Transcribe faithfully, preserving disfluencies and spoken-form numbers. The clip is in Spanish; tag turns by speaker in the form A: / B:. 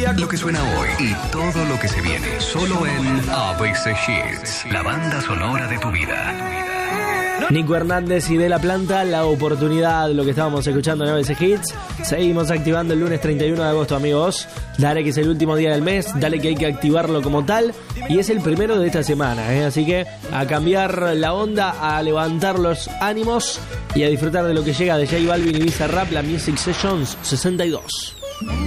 A: Lo que suena hoy y todo lo que se viene. Solo en A B C Hits, la banda sonora de tu vida.
B: Nico Hernández y De La Planta, La Oportunidad, lo que estábamos escuchando en A B C Hits. Seguimos activando el lunes treinta y uno de agosto, amigos. Dale que es el último día del mes, dale que hay que activarlo como tal. Y es el primero de esta semana, ¿eh? Así que a cambiar la onda, a levantar los ánimos y a disfrutar de lo que llega de J Balvin y Bizarrap, la Music Sessions sesenta y dos.